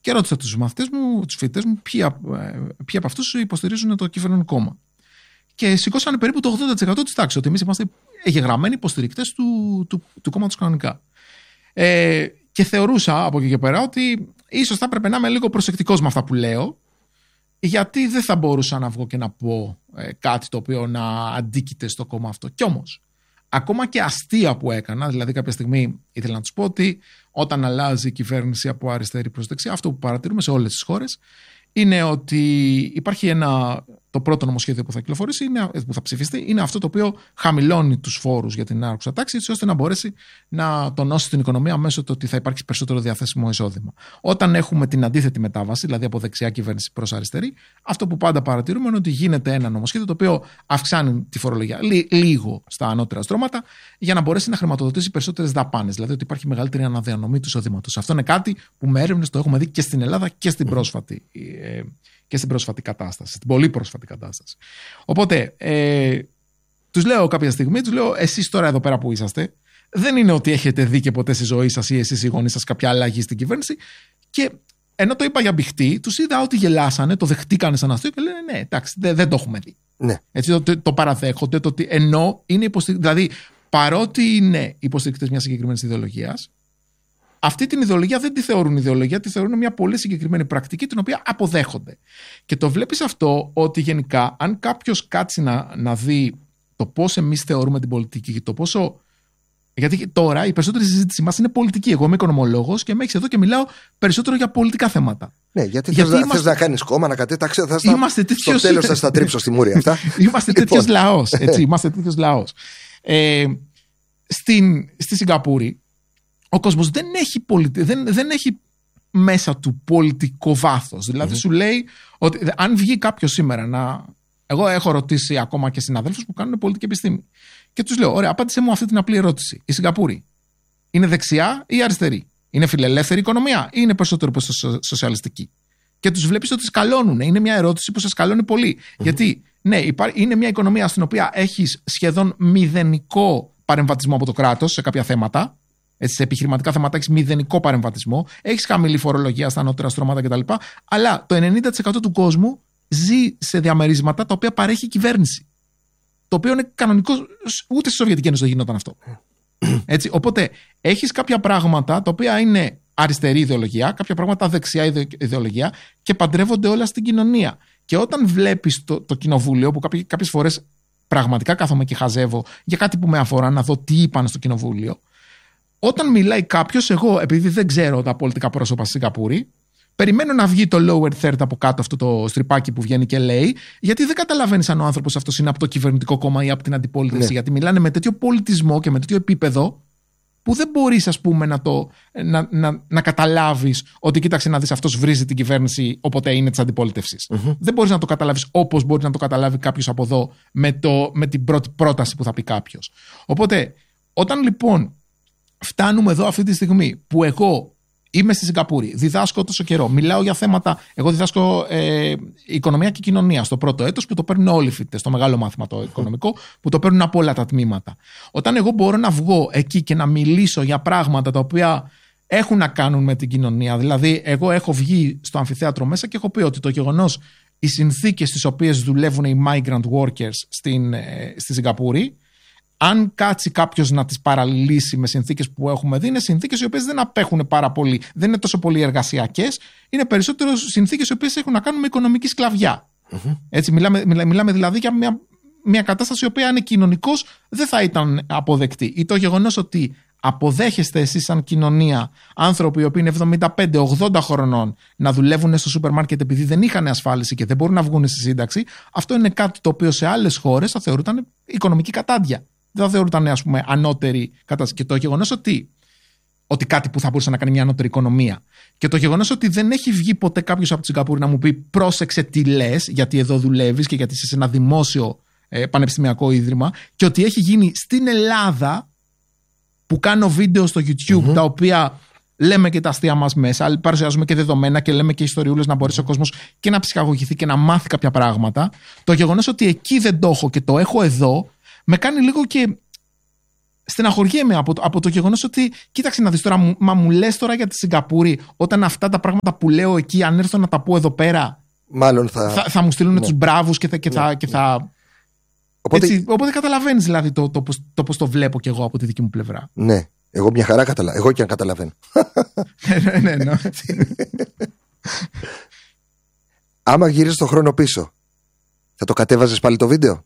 Και ρώτησα τους μαθητές μου, τους φοιτητές μου, ποιοι από αυτούς υποστηρίζουν το κυβερνόν κόμμα. Και σηκώσανε περίπου το 80% της τάξης, ότι εμείς είμαστε εγγεγραμμένοι υποστηρικτές του κόμματος κανονικά. Και θεωρούσα από εκεί και πέρα ότι ίσως θα έπρεπε να είμαι λίγο προσεκτικός με αυτά που λέω, γιατί δεν θα μπορούσα να βγω και να πω κάτι το οποίο να αντίκειται στο κόμμα αυτό. Κι όμως, ακόμα και αστεία που έκανα, δηλαδή κάποια στιγμή ήθελα να τους πω ότι όταν αλλάζει η κυβέρνηση από αριστερή προς δεξιά, αυτό που παρατηρούμε σε όλες τις χώρες είναι ότι υπάρχει το πρώτο νομοσχέδιο που θα κυκλοφορήσει, που θα ψηφιστεί, είναι αυτό το οποίο χαμηλώνει τους φόρους για την άρχουσα τάξη, έτσι ώστε να μπορέσει να τονώσει την οικονομία μέσω του ότι θα υπάρξει περισσότερο διαθέσιμο εισόδημα. Όταν έχουμε την αντίθετη μετάβαση, δηλαδή από δεξιά κυβέρνηση προς αριστερή, αυτό που πάντα παρατηρούμε είναι ότι γίνεται ένα νομοσχέδιο το οποίο αυξάνει τη φορολογία λίγο στα ανώτερα στρώματα για να μπορέσει να χρηματοδοτήσει περισσότερες δαπάνες. Δηλαδή ότι υπάρχει μεγαλύτερη αναδιανομή του εισοδήματος. Αυτό είναι κάτι που με έρευνες το έχουμε δει και στην Ελλάδα και στην πρόσφατη κατάσταση, στην πολύ πρόσφατη κατάσταση. Οπότε, τους λέω κάποια στιγμή, εσείς τώρα εδώ πέρα που είσαστε, δεν είναι ότι έχετε δει και ποτέ στη ζωή σας ή εσείς οι γονείς σας κάποια αλλαγή στην κυβέρνηση. Και ενώ το είπα για μπιχτή, τους είδα ότι γελάσανε, το δεχτήκανε σαν αστείο και λένε ναι, εντάξει, δεν το έχουμε δει. Ναι. Έτσι το παραδέχονται, το ότι ενώ είναι δηλαδή παρότι είναι υποστηρικτές μιας συγκεκριμένης ιδεολογίας, αυτή την ιδεολογία δεν τη θεωρούν ιδεολογία, τη θεωρούν μια πολύ συγκεκριμένη πρακτική την οποία αποδέχονται. Και το βλέπεις αυτό ότι γενικά αν κάποιος κάτσει να δει το πώς εμείς θεωρούμε την πολιτική και το πόσο. Γιατί τώρα η περισσότερη συζήτηση μας είναι πολιτική. Εγώ είμαι οικονομολόγος και με έχεις εδώ και μιλάω περισσότερο για πολιτικά θέματα. Ναι, γιατί θες να κάνεις κόμμα, να κατέταξε. Στο τέλος θα στα τρίψω στη μούρη αυτά. Είμαστε τέτοιος λαός. Είμαστε τέτοιος λαός. Στη Σιγκαπούρη ο κόσμος δεν έχει μέσα του πολιτικό βάθος. Δηλαδή σου λέει ότι αν βγει κάποιος σήμερα εγώ έχω ρωτήσει ακόμα και συναδέλφους που κάνουν πολιτική επιστήμη και τους λέω, ωραία, απάντησε μου αυτή την απλή ερώτηση. Η Σιγκαπούρη είναι δεξιά ή αριστερή? Είναι φιλελεύθερη οικονομία ή είναι περισσότερο σοσιαλιστική? Και τους βλέπεις ότι σκαλώνουν. Είναι μια ερώτηση που σε σκαλώνει πολύ. Γιατί ναι, είναι μια οικονομία στην οποία έχεις σχεδόν μηδενικό παρεμβατισμό από το κράτος σε κάποια θέματα. Έτσι, σε επιχειρηματικά θέματα έχεις μηδενικό παρεμβατισμό, έχεις χαμηλή φορολογία στα ανώτερα στρώματα κτλ. Αλλά το 90% του κόσμου ζει σε διαμερίσματα τα οποία παρέχει η κυβέρνηση. Το οποίο είναι κανονικό, ούτε στη Σοβιετική Ένωση δεν γινόταν αυτό. Έτσι, οπότε έχεις κάποια πράγματα τα οποία είναι αριστερή ιδεολογία, κάποια πράγματα δεξιά ιδεολογία και παντρεύονται όλα στην κοινωνία. Και όταν βλέπεις το κοινοβούλιο, που κάποιες φορές πραγματικά κάθομαι και χαζεύω για κάτι που με αφορά να δω τι είπαν στο κοινοβούλιο. Όταν μιλάει κάποιος, εγώ επειδή δεν ξέρω τα πολιτικά πρόσωπα στη Σιγκαπούρη, περιμένω να βγει το lower third από κάτω, αυτό το στριπάκι που βγαίνει και λέει, γιατί δεν καταλαβαίνεις αν ο άνθρωπος αυτός είναι από το κυβερνητικό κόμμα ή από την αντιπολίτευση. Ναι. Γιατί μιλάνε με τέτοιο πολιτισμό και με τέτοιο επίπεδο, που δεν μπορείς, ας πούμε, να καταλάβεις ότι κοίταξε να δεις, αυτός βρίζει την κυβέρνηση, όποτε είναι της αντιπολίτευσης. Δεν μπορείς να το καταλάβεις όπως μπορεί να το καταλάβει κάποιος από εδώ με την πρώτη πρόταση που θα πει κάποιος. Οπότε, όταν λοιπόν φτάνουμε εδώ αυτή τη στιγμή που εγώ είμαι στη Σιγκαπούρη, διδάσκω τόσο καιρό, μιλάω για θέματα. Εγώ διδάσκω οικονομία και κοινωνία στο πρώτο έτος που το παίρνουν όλοι οι φοιτητές, το μεγάλο μάθημα το οικονομικό, που το παίρνουν από όλα τα τμήματα. Όταν εγώ μπορώ να βγω εκεί και να μιλήσω για πράγματα τα οποία έχουν να κάνουν με την κοινωνία, δηλαδή, εγώ έχω βγει στο αμφιθέατρο μέσα και έχω πει ότι το γεγονός, οι συνθήκες στις οποίες δουλεύουν οι migrant workers στη Σιγκαπούρη, αν κάτσει κάποιος να τις παραλύσει με συνθήκες που έχουμε δει, είναι συνθήκες οι οποίες δεν απέχουν πάρα πολύ, δεν είναι τόσο πολύ εργασιακές, είναι περισσότερο συνθήκες οι οποίες έχουν να κάνουν με οικονομική σκλαβιά. Έτσι, μιλάμε δηλαδή για μια κατάσταση η οποία αν είναι κοινωνικός δεν θα ήταν αποδεκτή. Ή το γεγονός ότι αποδέχεστε εσείς σαν κοινωνία άνθρωποι οι οποίοι είναι 75-80 χρονών να δουλεύουν στο σούπερ μάρκετ επειδή δεν είχαν ασφάλιση και δεν μπορούν να βγουν στη σύνταξη, αυτό είναι κάτι το οποίο σε άλλες χώρες θα θεωρούταν οικονομική κατάντια. Δεν θα θεωρούταν, ας πούμε, ανώτερη κατάσταση. Και το γεγονός ότι κάτι που θα μπορούσε να κάνει μια ανώτερη οικονομία. Και το γεγονός ότι δεν έχει βγει ποτέ κάποιος από τη Σιγκαπούρη να μου πει πρόσεξε τι λες, γιατί εδώ δουλεύεις και γιατί είσαι σε ένα δημόσιο πανεπιστημιακό ίδρυμα, και ότι έχει γίνει στην Ελλάδα που κάνω βίντεο στο YouTube τα οποία λέμε και τα αστεία μας μέσα, παρουσιάζουμε και δεδομένα και λέμε και ιστοριούλες να μπορέσει ο κόσμος και να ψυχαγωγηθεί και να μάθει κάποια πράγματα. Το γεγονός ότι εκεί δεν το έχω και το έχω εδώ με κάνει λίγο και στεναχωριέμαι από το γεγονός ότι, κοίταξε να δεις τώρα, μα μου λες τώρα για τη Σιγκαπούρη, όταν αυτά τα πράγματα που λέω εκεί, αν έρθω να τα πω εδώ πέρα, μάλλον θα μου στείλουν τους μπράβους και θα. Οπότε καταλαβαίνεις δηλαδή το πώς το βλέπω κι εγώ από τη δική μου πλευρά. Ναι, εγώ μια χαρά καταλαβαίνω. Εγώ και αν καταλαβαίνω. Ναι. Άμα γύριζες τον χρόνο πίσω, θα το κατέβαζες πάλι το βίντεο?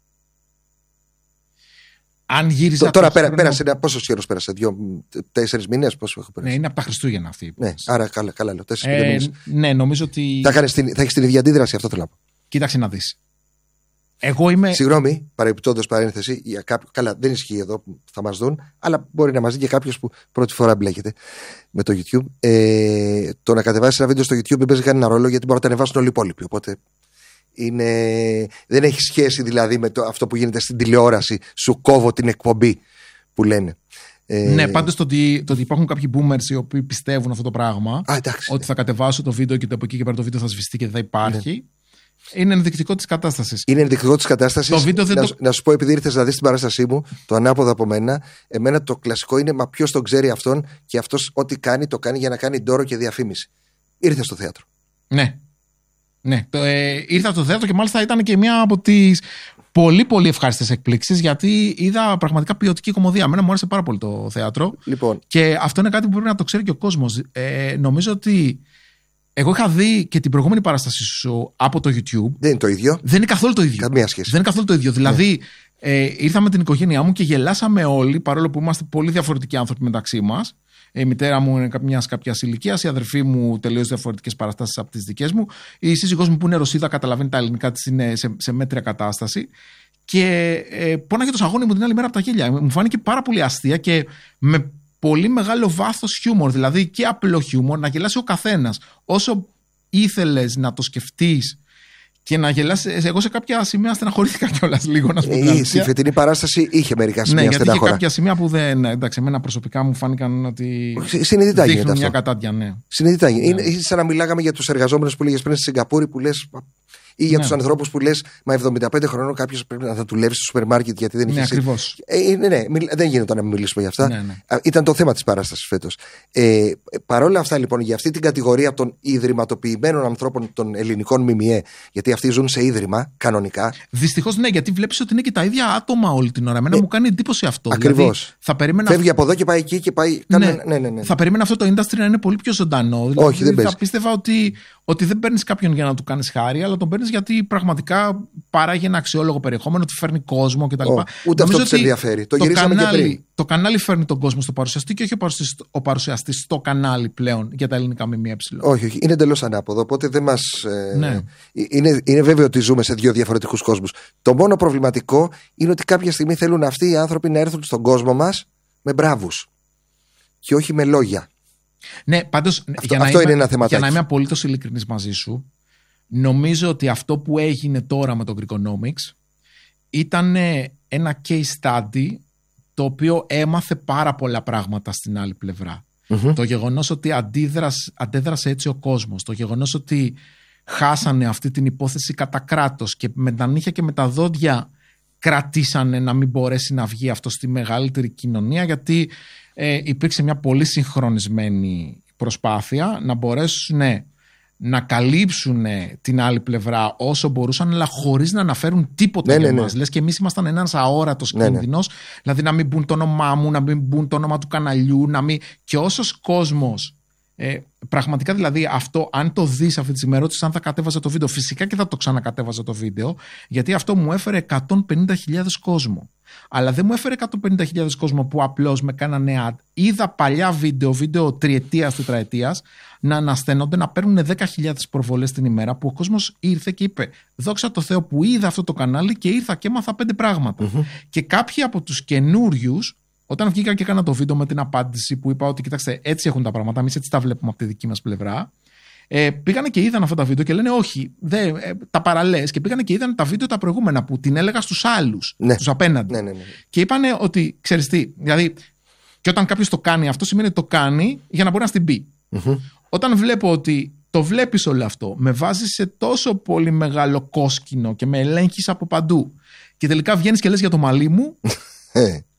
Αν γύριζα. Τώρα πέρασε πόσο καιρό πέρασε, 4 μήνες, πόσο έχω πέρασει? Ναι, είναι από τα Χριστούγεννα αυτή. Ναι, άρα καλά λέω. 4-5 μήνες. Ναι, νομίζω ότι. Θα έχεις την ίδια αντίδραση, αυτό θέλω να πω. Κοίταξε να δεις. Εγώ είμαι. Συγγνώμη, παρεμπιπτόντως παρένθεση, για καλά, δεν ισχύει εδώ που θα μας δουν, αλλά μπορεί να μας δει και κάποιος που πρώτη φορά μπλέκεται με το YouTube. Το να κατεβάσεις ένα βίντεο στο YouTube δεν παίζει κανένα ρόλο, γιατί μπορεί να τα ανεβάσουν όλοι οι υπόλοιποι. Οπότε δεν έχει σχέση δηλαδή με αυτό που γίνεται στην τηλεόραση. Σου κόβω την εκπομπή που λένε. Ναι, πάντως το ότι υπάρχουν κάποιοι boomers οι οποίοι πιστεύουν αυτό το πράγμα. Ότι θα κατεβάσω το βίντεο και από εκεί και πέρα το βίντεο θα σβηστεί και δεν θα υπάρχει. Ναι. Είναι ενδεικτικό της κατάστασης. Είναι ενδεικτικό της κατάστασης. Να σου πω, επειδή ήρθες να δεις την παράστασή μου, το ανάποδο από μένα, εμένα το κλασικό είναι, μα ποιος τον ξέρει αυτόν, και αυτός ό,τι κάνει, το κάνει για να κάνει ντόρο και διαφήμιση. Ήρθε στο θέατρο. Ναι. Ήρθα στο θέατρο και μάλιστα ήταν και μια από τις πολύ πολύ ευχάριστες εκπλήξεις, γιατί είδα πραγματικά ποιοτική κωμωδία. Εμένα μου άρεσε πάρα πολύ το θέατρο. Λοιπόν. Και αυτό είναι κάτι που πρέπει να το ξέρει και ο κόσμος. Νομίζω ότι. Εγώ είχα δει και την προηγούμενη παράσταση σου από το YouTube. Δεν είναι το ίδιο. Δεν είναι καθόλου το ίδιο. Καμία σχέση. Δεν είναι καθόλου το ίδιο. Δηλαδή, ήρθα με την οικογένειά μου και γελάσαμε όλοι, παρόλο που είμαστε πολύ διαφορετικοί άνθρωποι μεταξύ μας. Η μητέρα μου είναι μια κάποια ηλικία, η αδερφή μου τελείως διαφορετικές παραστάσεις από τις δικές μου. Η σύζυγός μου που είναι Ρωσίδα, καταλαβαίνει τα ελληνικά της, είναι σε μέτρια κατάσταση. Και πόναγε το σαγόνι μου την άλλη μέρα από τα γέλια. Μου φάνηκε πάρα πολύ αστεία και με πολύ μεγάλο βάθος χιούμορ, δηλαδή και απλό χιούμορ, να γελάσει ο καθένας. Όσο ήθελες να το σκεφτείς και να γελάσει, εγώ σε κάποια σημεία στεναχωρήθηκα κιόλας λίγο, να σου πω την αλήθεια. Η φετινή παράσταση είχε μερικά σημεία στεναχώρα. Ναι, γιατί είχε κάποια σημεία που δεν. Εντάξει, εμένα προσωπικά μου φάνηκαν ότι. Συνειδητά δείχνουν μια κατάντια, ναι. Συνειδητά γίνεται. Είναι σαν να μιλάγαμε για τους εργαζόμενους που λέγες πριν στη Σιγκαπούρη, που λες. Ή για τους ανθρώπους που λες, μα 75 χρονών κάποιος πρέπει να θα δουλεύει στο σούπερ μάρκετ γιατί δεν είχε. Ναι, ακριβώς. Δεν γίνεται να μιλήσουμε για αυτά. Ναι. Ήταν το θέμα της παράστασης φέτος. Παρόλα αυτά, λοιπόν, για αυτή την κατηγορία των ιδρυματοποιημένων ανθρώπων των ελληνικών ΜΜΕ, γιατί αυτοί ζουν σε ίδρυμα κανονικά. Δυστυχώς, ναι, γιατί βλέπεις ότι είναι και τα ίδια άτομα όλη την ώρα. Εμένα μου κάνει εντύπωση αυτό. Ακριβώς. Δηλαδή, φεύγει από εδώ και πάει εκεί και πάει. Ναι. Θα περίμενα αυτό το industry να είναι πολύ πιο ζωντανό. Δηλαδή, όχι, δεν θα πίστευα ότι δεν παίρνεις κάποιον για να του κάνεις χάρη, αλλά τον παίρνεις γιατί πραγματικά παράγει ένα αξιόλογο περιεχόμενο, ότι φέρνει κόσμο κτλ. Ούτε αυτό τους ενδιαφέρει. Το γυρίσαμε και πριν. Το κανάλι φέρνει τον κόσμο στο παρουσιαστή και όχι ο παρουσιαστής στο κανάλι πλέον για τα ελληνικά ΜΜΕ. Όχι. Είναι εντελώς ανάποδο. Οπότε δεν μας. Ναι. Είναι βέβαιο ότι ζούμε σε δύο διαφορετικούς κόσμους. Το μόνο προβληματικό είναι ότι κάποια στιγμή θέλουν αυτοί οι άνθρωποι να έρθουν στον κόσμο μας με μπράβους και όχι με λόγια. Ναι, πάντως αυτό είναι ένα θεματάκι. Για να είμαι απολύτως ειλικρινής μαζί σου, νομίζω ότι αυτό που έγινε τώρα με το Greekonomics ήταν ένα case study το οποίο έμαθε πάρα πολλά πράγματα στην άλλη πλευρά. Mm-hmm. Το γεγονός ότι αντέδρασε έτσι ο κόσμος, το γεγονός ότι χάσανε αυτή την υπόθεση κατά κράτος και με τα νύχια και με τα δόντια κρατήσανε να μην μπορέσει να βγει αυτό στη μεγαλύτερη κοινωνία, γιατί υπήρξε μια πολύ συγχρονισμένη προσπάθεια να μπορέσουν να καλύψουν την άλλη πλευρά όσο μπορούσαν, αλλά χωρίς να αναφέρουν τίποτα για μας. Λες και εμείς ήμασταν ένας αόρατος κίνδυνος, δηλαδή να μην μπουν το όνομά μου, να μην μπουν το όνομα του καναλιού, και όσος κόσμος. Πραγματικά δηλαδή αυτό, αν το δεις αυτή τη στιγμή, ρώτησες αν θα κατέβαζα το βίντεο. Φυσικά και θα το ξανακατέβαζα το βίντεο, γιατί αυτό μου έφερε 150.000 κόσμο. Αλλά δεν μου έφερε 150.000 κόσμο που απλώς με κάνανε ad. Είδα παλιά βίντεο τριετίας, τετραετίας, να ανασταίνονται, να παίρνουν 10.000 προβολές την ημέρα, που ο κόσμος ήρθε και είπε: δόξα τω Θεώ που είδα αυτό το κανάλι και ήρθα και έμαθα 5 πράγματα. Mm-hmm. Και κάποιοι από τους καινούριους, όταν βγήκα και έκανα το βίντεο με την απάντηση που είπα ότι κοιτάξτε, έτσι έχουν τα πράγματα, εμείς έτσι τα βλέπουμε από τη δική μας πλευρά, πήγανε και είδαν αυτά τα βίντεο και λένε όχι, τα παραλές, και πήγανε και είδαν τα βίντεο τα προηγούμενα που την έλεγα στους άλλους, τους απέναντι. Ναι. Και είπανε ότι ξέρεις τι, δηλαδή, και όταν κάποιος το κάνει αυτό, σημαίνει ότι το κάνει για να μπορεί να στην πει. Mm-hmm. Όταν βλέπω ότι το βλέπεις όλο αυτό, με βάζεις σε τόσο πολύ μεγάλο κόσκινο και με ελέγχεις από παντού, και τελικά βγαίνεις και λες για το μαλλί μου.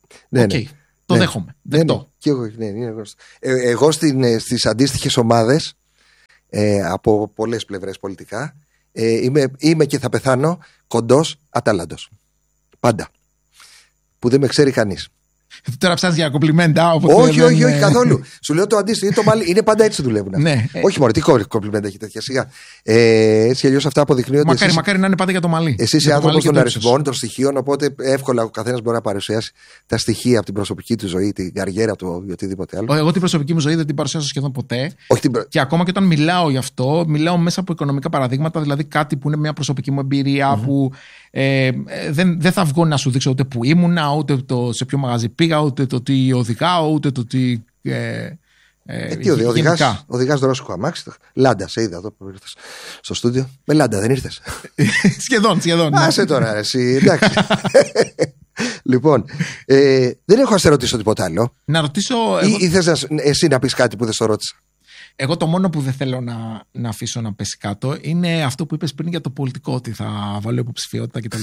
Ναι, okay. Το δέχομαι. Δεκτό. Και εγώ, είναι γνωστό. Εγώ στις αντίστοιχες ομάδες, από πολλές πλευρές πολιτικά, είμαι και θα πεθάνω κοντός Ατάλαντος. Πάντα. Που δεν με ξέρει κανείς. Τώρα ψάχνεις για κομπλιμέντα. Όχι, καθόλου. Σου λέω το αντίστοιχο. Είναι πάντα έτσι δουλεύουν. Ναι. Όχι μόνο, τι κομπλιμέντα έχει τέτοια σιγά. Έτσι κι αλλιώς αυτά αποδεικνύονται. Μακάρι να είναι πάντα για το μαλλί. Εσύ είσαι άνθρωπος των αριθμών, των στοιχείων, οπότε εύκολα ο καθένας μπορεί να παρουσιάσει τα στοιχεία από την προσωπική του ζωή, την καριέρα του ή οτιδήποτε άλλο. Εγώ την προσωπική μου ζωή δεν την παρουσιάζω σχεδόν ποτέ. Και ακόμα και όταν μιλάω γι' αυτό, μιλάω μέσα από οικονομικά παραδείγματα, δηλαδή κάτι που είναι μια προσωπική μου εμπειρία που δεν θα βγω να σου δείξω ούτε που ήμουνα, ούτε σε ποιο μαγαζί πήγα, ούτε το τι οδηγάω, ούτε το τι. Τι οδηγάς ρώσικο αμάξι. Λάντα, σε είδα εδώ που ήρθες στο στούντιο. Με Λάντα δεν ήρθες? Σχεδόν. Άσε τώρα, εσύ, εντάξει. Λοιπόν, δεν έχω να σε ρωτήσω τίποτα άλλο. Να ρωτήσω. Ή θες εσύ να πεις κάτι που δεν σε ρώτησα? Εγώ το μόνο που δεν θέλω να αφήσω να πέσει κάτω είναι αυτό που είπες πριν για το πολιτικό, ότι θα βάλω υποψηφιότητα κτλ.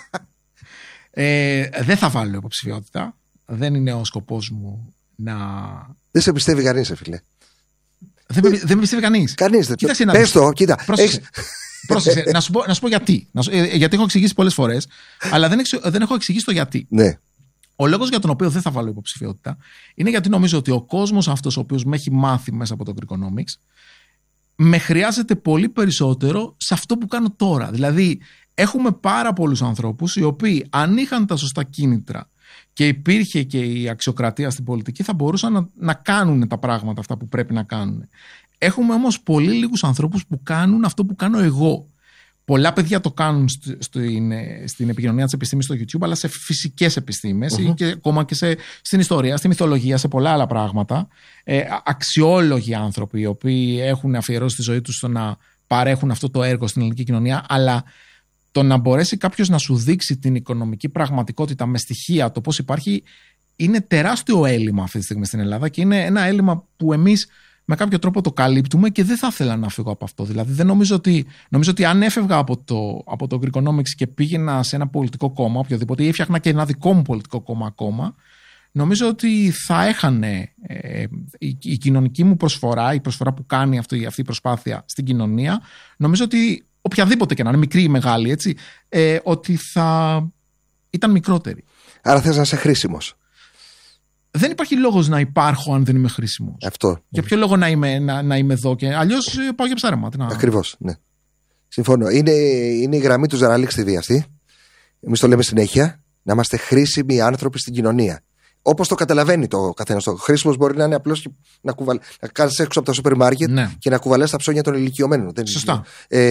Δεν θα βάλω υποψηφιότητα. Δεν είναι ο σκοπός μου να. Δεν σε πιστεύει κανείς, φίλε. Δεν με πιστεύει κανείς. Κανείς δεν. Πες το, κοίτα. Πρόσεχε, να σου πω γιατί. Γιατί έχω εξηγήσει πολλές φορές, αλλά δεν έχω εξηγήσει το γιατί. Ναι. Ο λόγος για τον οποίο δεν θα βάλω υποψηφιότητα είναι γιατί νομίζω ότι ο κόσμος αυτός ο οποίος με έχει μάθει μέσα από το Greekonomics με χρειάζεται πολύ περισσότερο σε αυτό που κάνω τώρα. Δηλαδή, έχουμε πάρα πολλούς ανθρώπους οι οποίοι αν είχαν τα σωστά κίνητρα και υπήρχε και η αξιοκρατία στην πολιτική, θα μπορούσαν να κάνουν τα πράγματα αυτά που πρέπει να κάνουν. Έχουμε όμως πολύ λίγους ανθρώπους που κάνουν αυτό που κάνω εγώ. Πολλά παιδιά το κάνουν στην επικοινωνία της επιστήμης στο YouTube, αλλά σε φυσικές επιστήμες ή και ακόμα και στην ιστορία, στη μυθολογία, σε πολλά άλλα πράγματα. Αξιόλογοι άνθρωποι οι οποίοι έχουν αφιερώσει τη ζωή τους στο να παρέχουν αυτό το έργο στην ελληνική κοινωνία, αλλά το να μπορέσει κάποιος να σου δείξει την οικονομική πραγματικότητα με στοιχεία, το πώς υπάρχει, είναι τεράστιο έλλειμμα αυτή τη στιγμή στην Ελλάδα και είναι ένα έλλειμμα που εμείς με κάποιο τρόπο το καλύπτουμε και δεν θα ήθελα να φύγω από αυτό. Δηλαδή, δεν νομίζω ότι αν έφευγα από το Greekonomics και πήγαινα σε ένα πολιτικό κόμμα, οποιοδήποτε, ή έφτιαχνα και ένα δικό μου πολιτικό κόμμα ακόμα, νομίζω ότι θα έχανε η κοινωνική μου προσφορά, η προσφορά που κάνει αυτή η προσπάθεια στην κοινωνία, νομίζω ότι οποιαδήποτε και να είναι, μικρή ή μεγάλη, έτσι, ότι θα ήταν μικρότερη. Άρα θες να είσαι χρήσιμος. Δεν υπάρχει λόγος να υπάρχω αν δεν είμαι χρήσιμος. Αυτό. Για ποιο λόγο να είμαι εδώ και αλλιώς πάω για ψάρεμα. Ακριβώς, ναι. Συμφωνώ. Είναι η γραμμή του Ζαραλίξ TV αυτή. Εμείς το λέμε συνέχεια. Να είμαστε χρήσιμοι άνθρωποι στην κοινωνία. Όπως το καταλαβαίνει το καθένας. Το χρήσιμος μπορεί να είναι απλώς να κάνεις έξω από το σούπερ μάρκετ και να κουβαλάς τα ψώνια των ηλικιωμένων. Σωστά.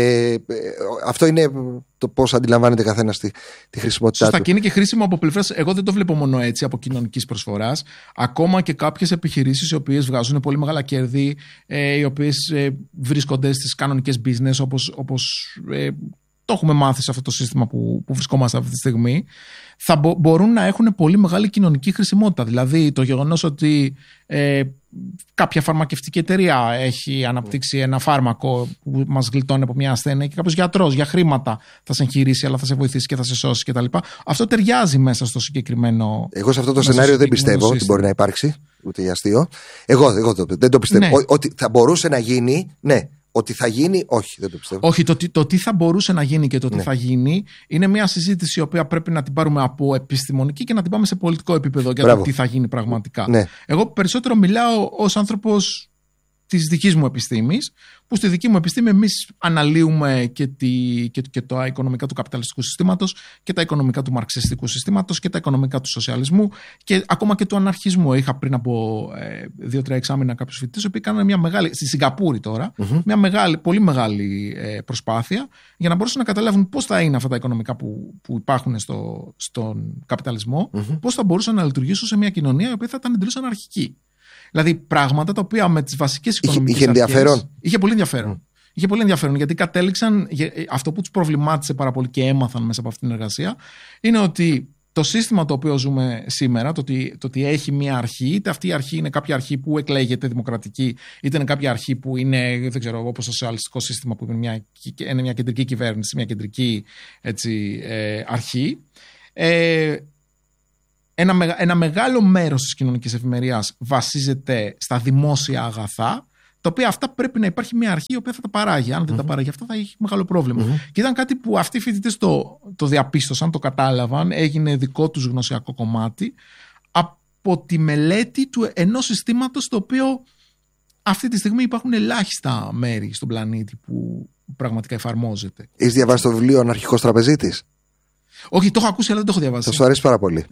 Αυτό είναι το πώς αντιλαμβάνεται καθένας τη χρησιμότητά του. Σωστά, και είναι και χρήσιμο από πλευράς. Εγώ δεν το βλέπω μόνο έτσι από κοινωνικής προσφοράς. Ακόμα και κάποιες επιχειρήσεις οι οποίες βγάζουν πολύ μεγάλα κέρδη, οι οποίες βρίσκονται στις κανονικές business, όπως το έχουμε μάθει σε αυτό το σύστημα που βρισκόμαστε αυτή τη στιγμή, θα μπορούν να έχουν πολύ μεγάλη κοινωνική χρησιμότητα. Δηλαδή το γεγονός ότι κάποια φαρμακευτική εταιρεία έχει αναπτύξει ένα φάρμακο που μας γλιτώνει από μια ασθένεια και κάποιος γιατρός για χρήματα θα σε εγχειρήσει, αλλά θα σε βοηθήσει και θα σε σώσει κτλ. Αυτό ταιριάζει μέσα στο συγκεκριμένο. Εγώ σε αυτό το σενάριο δεν πιστεύω ότι μπορεί να υπάρξει, ούτε για αστείο. Εγώ δεν το πιστεύω. Ναι. Ότι θα μπορούσε να γίνει, ναι. Ότι θα γίνει, όχι, δεν το πιστεύω. Όχι, το τι θα μπορούσε να γίνει και το τι θα γίνει είναι μια συζήτηση η οποία πρέπει να την πάρουμε από επιστημονική και να την πάμε σε πολιτικό επίπεδο για το τι θα γίνει πραγματικά. Ναι. Εγώ περισσότερο μιλάω ως άνθρωπος της δικής μου επιστήμης, που στη δική μου επιστήμη εμείς αναλύουμε και τα οικονομικά του καπιταλιστικού συστήματος και τα οικονομικά του μαρξιστικού συστήματος και τα οικονομικά του σοσιαλισμού και ακόμα και του αναρχισμού. Είχα πριν από 2-3 εξάμηνα κάποιους φοιτητές που κάνανε μια μεγάλη, στη Σιγκαπούρη τώρα, μια πολύ μεγάλη προσπάθεια για να μπορέσουν να καταλάβουν πώς θα είναι αυτά τα οικονομικά που υπάρχουν στον καπιταλισμό, πώς θα μπορούσαν να λειτουργήσουν σε μια κοινωνία η οποία θα ήταν εντελώς αναρχική. Δηλαδή πράγματα τα οποία με τις βασικές οικονομικές αρχές. Είχε πολύ ενδιαφέρον. Είχε πολύ ενδιαφέρον γιατί κατέληξαν. Αυτό που τους προβλημάτισε πάρα πολύ και έμαθαν μέσα από αυτήν την εργασία είναι ότι το σύστημα το οποίο ζούμε σήμερα, το ότι έχει μια αρχή, είτε αυτή η αρχή είναι κάποια αρχή που εκλέγεται δημοκρατική, είτε είναι κάποια αρχή που είναι, δεν ξέρω, όπως το σοσιαλιστικό σύστημα που είναι μια κεντρική κυβέρνηση, μια κεντρική αρχή. ένα μεγάλο μέρος της κοινωνικής ευημερίας βασίζεται στα δημόσια αγαθά, τα οποία αυτά πρέπει να υπάρχει μια αρχή η οποία θα τα παράγει. Αν δεν τα παράγει αυτά, θα έχει μεγάλο πρόβλημα. Και ήταν κάτι που αυτοί οι φοιτητές το διαπίστωσαν, το κατάλαβαν, έγινε δικό τους γνωσιακό κομμάτι από τη μελέτη του ενός συστήματος το οποίο αυτή τη στιγμή υπάρχουν ελάχιστα μέρη στον πλανήτη που πραγματικά εφαρμόζεται. Έχεις διαβάσει το βιβλίο «Αναρχικός τραπεζίτης»? Όχι, το έχω ακούσει, αλλά δεν το έχω διαβάσει. Θα σου αρέσει πάρα πολύ.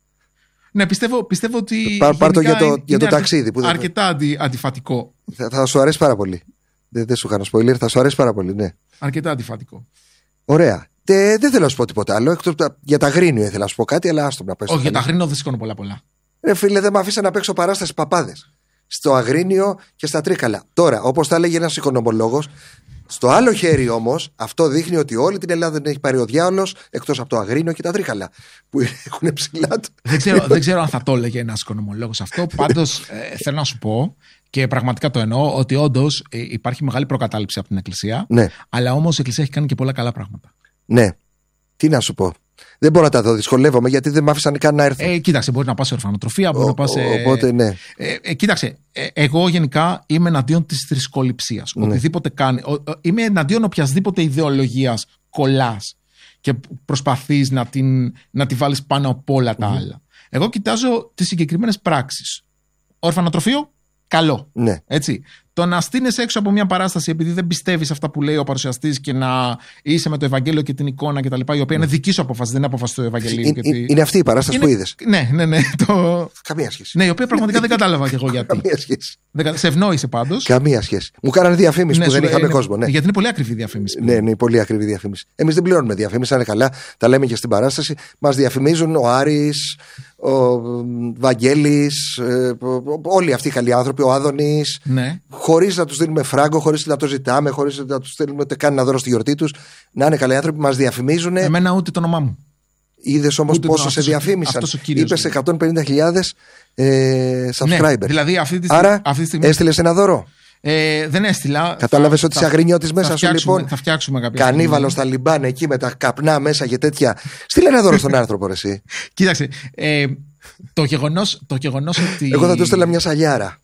Ναι, πιστεύω ότι. Πάρ' το για το ταξίδι. Που αρκετά αντιφατικό. Θα σου αρέσει πάρα πολύ. Δεν σου είχα να spoiler, θα σου αρέσει πάρα πολύ, ναι. Αρκετά αντιφατικό. Ωραία. Δεν θέλω να σου πω τίποτα άλλο. Εκτός για τα Αγρίνιο ήθελα να σου πω κάτι, αλλά άστο να πέσω. Όχι, για τα Αγρίνιο δεν σηκώνω πολλά. Ρε φίλε, δεν με αφήσα να παίξω παράσταση παπάδες. Στο Αγρίνιο και στα Τρίκαλα. Τώρα, όπως τα έλεγε ένας οικονομολόγος, στο άλλο χέρι όμως, αυτό δείχνει ότι όλη την Ελλάδα δεν έχει πάρει ο διάολος, εκτός από το Αγρίνιο και τα Τρίκαλα, που έχουν ψηλά του. Δεν ξέρω αν θα το έλεγε ένας οικονομολόγος αυτό. Πάντως, θέλω να σου πω, και πραγματικά το εννοώ, ότι όντως υπάρχει μεγάλη προκατάληψη από την Εκκλησία. Ναι. Αλλά όμως η Εκκλησία έχει κάνει και πολλά καλά πράγματα. Ναι. Τι να σου πω. Δεν μπορώ να τα δω, δυσκολεύομαι γιατί δεν μ' άφησαν καν να έρθω. Κοίταξε, μπορεί να πας σε ορφανοτροφία, μπορεί να πας σε. Οπότε, ναι. Κοίταξε, εγώ γενικά είμαι εναντίον της θρησκοληψίας. Ναι. Οτιδήποτε κάνει. Είμαι εναντίον οποιασδήποτε ιδεολογίας κολλάς και προσπαθείς να τη βάλεις πάνω από όλα τα άλλα. Εγώ κοιτάζω τις συγκεκριμένες πράξεις. Ορφανοτροφείο, καλό. Ναι. Έτσι. Το να στείνεσαι έξω από μια παράσταση επειδή δεν πιστεύεις αυτά που λέει ο παρουσιαστής και να είσαι με το Ευαγγέλιο και την εικόνα κτλ. Η οποία είναι δική σου απόφαση, δεν είναι απόφαση του Ευαγγελίου. Είναι αυτή η παράσταση που είδες. Ναι. Καμία σχέση. Ναι, η οποία πραγματικά δεν κατάλαβα κι εγώ γιατί. Καμία σχέση. Σε ευνόησε πάντως. Καμία σχέση. Μου κάνανε διαφήμιση που δεν είχαμε κόσμο. Ναι. Γιατί είναι πολύ ακριβή διαφήμιση. Ναι, πολύ ακριβή διαφήμιση. Εμείς δεν πληρώνουμε διαφήμιση, αν είναι καλά. Τα λέμε και στην παράσταση. Μας διαφημίζουν ο Άρης, ο Βαγγέλης, όλοι αυτοί οι καλοί άνθρωποι, ο Άδωνης. Ναι. Χωρίς να τους δίνουμε φράγκο, χωρίς να το ζητάμε, χωρίς να τους στέλνουμε ούτε καν να δώρο στη γιορτή τους. Να είναι καλοί άνθρωποι, μας διαφημίζουν. Εμένα ούτε το όνομά μου. Είδες όμως πόσο σε διαφήμισαν. Είπες 150.000 subscribers. Ναι, δηλαδή Άρα αυτή τη στιγμή... έστειλες ένα δώρο. Δεν έστειλα. Κατάλαβες ότι είσαι αγρινιώτης μέσα σου, λοιπόν. Θα φτιάξουμε κάποια. Κανίβαλος στα Λιμπάν εκεί με τα καπνά μέσα και τέτοια. Στείλε ένα δώρο στον άνθρωπο, ρε εσύ. Κοίταξε. Το γεγονός ότι. Εγώ θα του έστειλα μια σαλιάρα.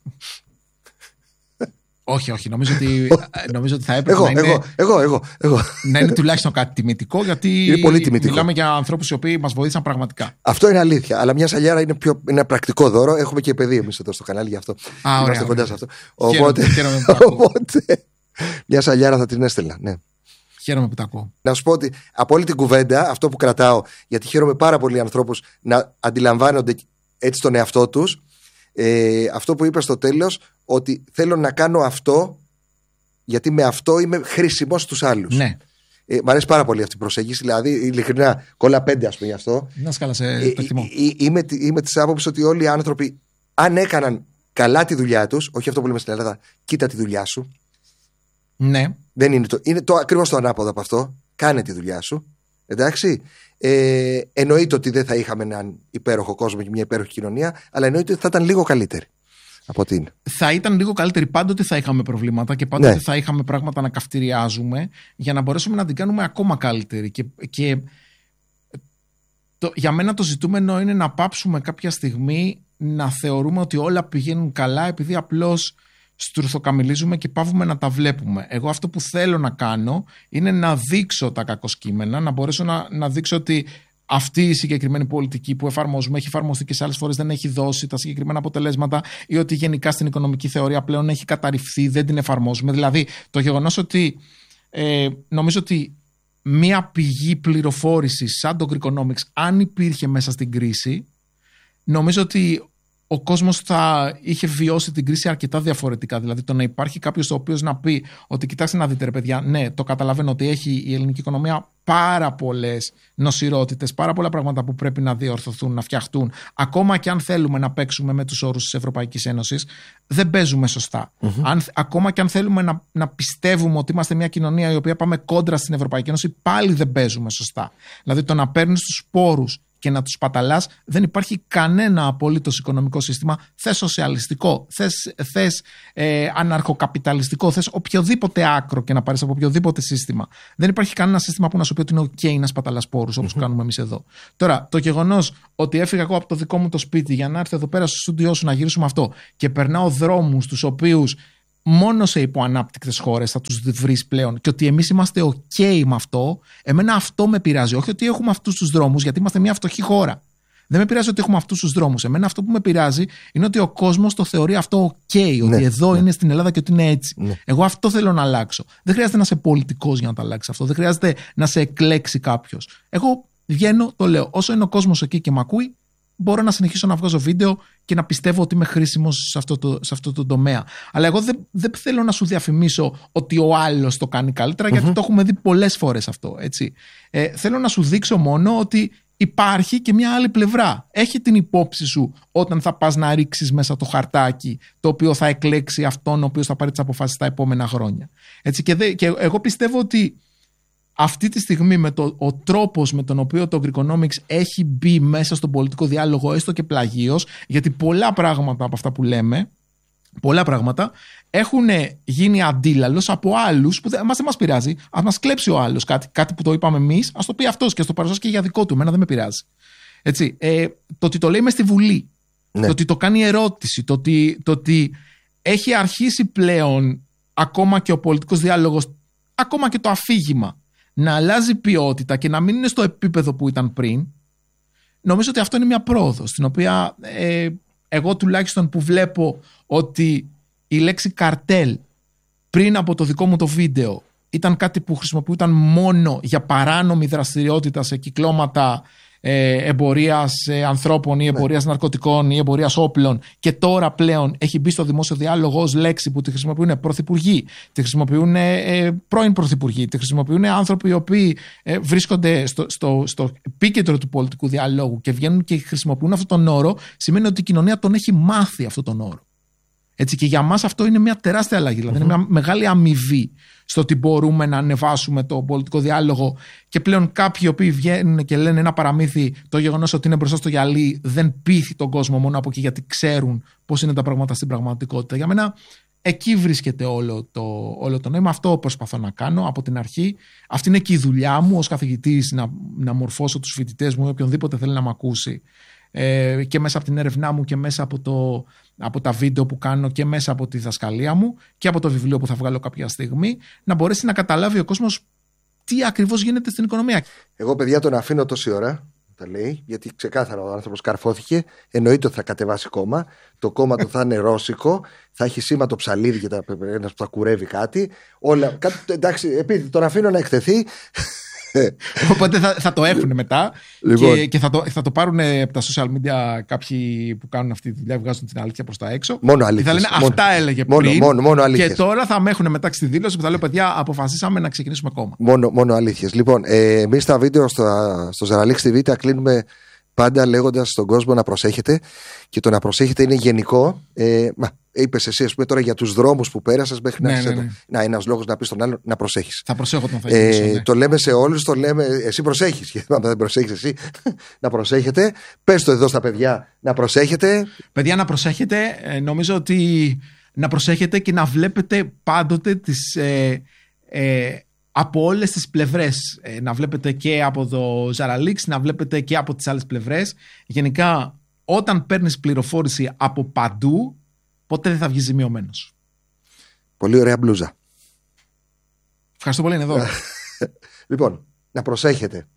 Όχι. Νομίζω ότι θα έπρεπε να είναι τουλάχιστον κάτι τιμητικό, γιατί είναι πολύ τιμητικό. Μιλάμε για ανθρώπους οι οποίοι μας βοήθησαν πραγματικά. Αυτό είναι αλήθεια. Αλλά μια σαλιάρα είναι ένα πρακτικό δώρο. Έχουμε και παιδί εμείς εδώ στο κανάλι γι' αυτό. Είμαστε κοντά σε αυτό. Οπότε μια σαλιάρα θα την έστελνα. Ναι. Χαίρομαι που τα ακούω. Να σου πω ότι από όλη την κουβέντα, αυτό που κρατάω, γιατί χαίρομαι πάρα πολύ ανθρώπους να αντιλαμβάνονται έτσι τον εαυτό τους. Αυτό που είπε στο τέλος, ότι θέλω να κάνω αυτό γιατί με αυτό είμαι χρήσιμος στους άλλους. Ναι. Μ' αρέσει πάρα πολύ αυτή η προσέγγιση. Δηλαδή, ειλικρινά, κόλλα 5 ας πούμε γι' αυτό. Να σκάλα το εκτιμώ. Είμαι της άποψης ότι όλοι οι άνθρωποι, αν έκαναν καλά τη δουλειά τους, όχι αυτό που λέμε στην Ελλάδα, κοίτα τη δουλειά σου. Ναι. Δεν είναι ακριβώς το ανάποδο από αυτό. Κάνε τη δουλειά σου. Εντάξει. Εννοείται ότι δεν θα είχαμε έναν υπέροχο κόσμο και μια υπέροχη κοινωνία, αλλά εννοείται ότι θα ήταν λίγο καλύτερη από ό,τι είναι. Θα ήταν λίγο καλύτερη. Πάντοτε θα είχαμε προβλήματα και πάντοτε θα είχαμε πράγματα να καυτηριάζουμε για να μπορέσουμε να την κάνουμε ακόμα καλύτερη. Και για μένα το ζητούμενο είναι να πάψουμε κάποια στιγμή να θεωρούμε ότι όλα πηγαίνουν καλά επειδή απλώς στουρθοκαμιλίζουμε και πάβουμε να τα βλέπουμε. Εγώ αυτό που θέλω να κάνω είναι να δείξω τα κακοσκήμενα, να μπορέσω να δείξω ότι αυτή η συγκεκριμένη πολιτική που εφαρμόζουμε έχει εφαρμοστεί και σε άλλες φορές δεν έχει δώσει τα συγκεκριμένα αποτελέσματα, ή ότι γενικά στην οικονομική θεωρία πλέον έχει καταρριφθεί, δεν την εφαρμόζουμε. Δηλαδή το γεγονός ότι νομίζω ότι μία πηγή πληροφόρησης σαν το Greekonomics, αν υπήρχε μέσα στην κρίση, νομίζω ότι ο κόσμος θα είχε βιώσει την κρίση αρκετά διαφορετικά. Δηλαδή, το να υπάρχει κάποιος ο οποίος να πει ότι κοιτάξτε να δείτε, ρε παιδιά, ναι, το καταλαβαίνω ότι έχει η ελληνική οικονομία πάρα πολλές νοσηρότητες, πάρα πολλά πράγματα που πρέπει να διορθωθούν, να φτιαχτούν. Ακόμα και αν θέλουμε να παίξουμε με τους όρους της Ευρωπαϊκής Ένωσης, δεν παίζουμε σωστά. Ακόμα και αν θέλουμε να πιστεύουμε ότι είμαστε μια κοινωνία η οποία πάμε κόντρα στην Ευρωπαϊκή Ένωση, πάλι δεν παίζουμε σωστά. Δηλαδή, το να παίρνεις τους πόρους και να τους παταλάς, δεν υπάρχει κανένα απολύτως οικονομικό σύστημα. Θες σοσιαλιστικό, θες αναρχοκαπιταλιστικό, θες οποιοδήποτε άκρο και να πάρεις από οποιοδήποτε σύστημα. Δεν υπάρχει κανένα σύστημα που να σου πει ότι είναι OK να σπαταλάς πόρους όπως κάνουμε εμείς εδώ. Τώρα, το γεγονός ότι έφυγα εγώ από το δικό μου το σπίτι για να έρθω εδώ πέρα στο στούντιό σου να γυρίσουμε αυτό και περνάω δρόμους τους οποίους μόνο σε υποανάπτυκτες χώρες θα τους βρεις πλέον και ότι εμείς είμαστε OK με αυτό, εμένα αυτό με πειράζει. Όχι ότι έχουμε αυτούς τους δρόμους, γιατί είμαστε μια φτωχή χώρα. Δεν με πειράζει ότι έχουμε αυτούς τους δρόμους. Εμένα αυτό που με πειράζει είναι ότι ο κόσμος το θεωρεί αυτό OK, ότι εδώ είναι στην Ελλάδα και ότι είναι έτσι. Εγώ αυτό θέλω να αλλάξω. Δεν χρειάζεται να είσαι πολιτικός για να το αλλάξει αυτό. Δεν χρειάζεται να σε εκλέξει κάποιος. Εγώ βγαίνω, το λέω. Όσο είναι ο κόσμος εκεί και με ακούει, μπορώ να συνεχίσω να βγάζω βίντεο και να πιστεύω ότι είμαι χρήσιμος σε αυτό το τομέα. Αλλά εγώ δεν θέλω να σου διαφημίσω ότι ο άλλος το κάνει καλύτερα, γιατί το έχουμε δει πολλές φορές αυτό. Έτσι. Θέλω να σου δείξω μόνο ότι υπάρχει και μια άλλη πλευρά. Έχει την υπόψη σου όταν θα πας να ρίξεις μέσα το χαρτάκι το οποίο θα εκλέξει αυτόν ο οποίος θα πάρει τις αποφάσεις τα επόμενα χρόνια. Έτσι, και εγώ πιστεύω ότι αυτή τη στιγμή ο τρόπος με τον οποίο το Greekonomics έχει μπει μέσα στον πολιτικό διάλογο, έστω και πλαγίως, γιατί πολλά πράγματα από αυτά που λέμε, πολλά πράγματα έχουν γίνει αντίλαλος από άλλους που δεν μας πειράζει. Ας μας κλέψει ο άλλος κάτι που το είπαμε εμείς, ας το πει αυτός και ας το παρουσιάσει και για δικό του. Εμένα δεν με πειράζει. Έτσι, το ότι το λέει μες στη Βουλή, το ότι το κάνει ερώτηση, το ότι έχει αρχίσει πλέον ακόμα και ο πολιτικός διάλογος, ακόμα και το αφήγημα, να αλλάζει ποιότητα και να μην είναι στο επίπεδο που ήταν πριν, νομίζω ότι αυτό είναι μια πρόοδος, στην οποία εγώ τουλάχιστον που βλέπω ότι η λέξη καρτέλ πριν από το δικό μου το βίντεο ήταν κάτι που χρησιμοποιούταν μόνο για παράνομη δραστηριότητα σε κυκλώματα εμπορίας ανθρώπων ή εμπορίας ναρκωτικών ή εμπορίας όπλων, και τώρα πλέον έχει μπει στο δημόσιο διάλογο ως λέξη που τη χρησιμοποιούν πρωθυπουργοί, τη χρησιμοποιούν πρώην πρωθυπουργοί, τη χρησιμοποιούν άνθρωποι οι οποίοι βρίσκονται στο επίκεντρο του πολιτικού διαλόγου και βγαίνουν και χρησιμοποιούν αυτόν τον όρο, σημαίνει ότι η κοινωνία τον έχει μάθει αυτόν τον όρο. Έτσι, και για μας αυτό είναι μια τεράστια αλλαγή, δηλαδή είναι μια μεγάλη αμοιβή στο ότι μπορούμε να ανεβάσουμε το πολιτικό διάλογο, και πλέον κάποιοι οι οποίοι βγαίνουν και λένε ένα παραμύθι, το γεγονός ότι είναι μπροστά στο γυαλί δεν πείθει τον κόσμο μόνο από εκεί, γιατί ξέρουν πώς είναι τα πράγματα στην πραγματικότητα. Για μένα εκεί βρίσκεται όλο το νόημα. Αυτό προσπαθώ να κάνω από την αρχή. Αυτή είναι και η δουλειά μου ως καθηγητής, να μορφώσω τους φοιτητές μου, οποιονδήποτε θέλει να με ακούσει, και μέσα από την έρευνά μου και μέσα από τα βίντεο που κάνω και μέσα από τη διδασκαλία μου και από το βιβλίο που θα βγάλω κάποια στιγμή, να μπορέσει να καταλάβει ο κόσμος τι ακριβώς γίνεται στην οικονομία. Εγώ, παιδιά, τον αφήνω τόση ώρα, τα λέει, γιατί ξεκάθαρα ο άνθρωπος καρφώθηκε. Εννοείται ότι θα κατεβάσει κόμμα. Το κόμμα του θα είναι ρώσικο, θα έχει σήμα το ψαλίδι και ένας που θα κουρεύει κάτι. Όλα, εντάξει, επειδή τον αφήνω να εκτεθεί. Οπότε θα το έχουν μετά, λοιπόν, και θα το πάρουν από τα social media κάποιοι που κάνουν αυτή τη δουλειά, βγάζουν την αλήθεια προς τα έξω. Μόνο αλήθειες. Και θα λένε αυτά έλεγε πριν. Μόνο αλήθειες. Και τώρα θα με έχουν μετά στη δήλωση που θα λέω, παιδιά, αποφασίσαμε να ξεκινήσουμε κόμμα. Μόνο αλήθειες. Λοιπόν, εμείς τα βίντεο στο Zeralix TV τα κλείνουμε πάντα λέγοντας στον κόσμο να προσέχετε. Και το να προσέχετε είναι γενικό. Είπες εσύ, ας πούμε, τώρα για τους δρόμους που πέρασες μέχρι να έχεις. Να, ένας λόγος να πεις στον άλλο να προσέχεις. Θα προσέχω όταν θα γυρίσω. Το λέμε σε όλους, το λέμε. Εσύ προσέχεις. Γιατί δεν προσέχεις εσύ, να προσέχετε. Πες το εδώ στα παιδιά να προσέχετε. Παιδιά, να προσέχετε. Νομίζω ότι να προσέχετε και να βλέπετε πάντοτε τις. Από όλες τις πλευρές, να βλέπετε και από το Zeralix, να βλέπετε και από τις άλλες πλευρές. Γενικά, όταν παίρνεις πληροφόρηση από παντού, ποτέ δεν θα βγεις ζημιωμένος. Πολύ ωραία μπλούζα. Ευχαριστώ πολύ, είναι εδώ. Λοιπόν, να προσέχετε.